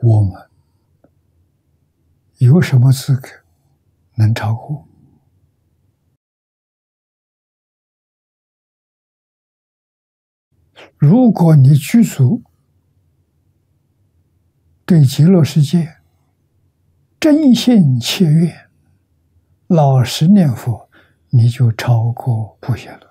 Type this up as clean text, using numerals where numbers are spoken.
我们有什么资格能超过？如果你具足对极乐世界真心切愿，老实念佛，你就超过不学了。